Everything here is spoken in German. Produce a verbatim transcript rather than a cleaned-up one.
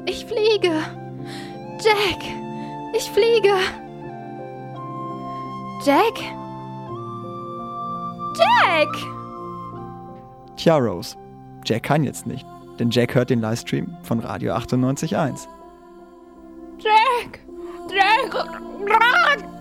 Ich fliege. Jack, ich fliege. Jack? Jack! Tja, Rose, Jack kann jetzt nicht, denn Jack hört den Livestream von Radio achtundneunzig Komma eins. Jack! Jack!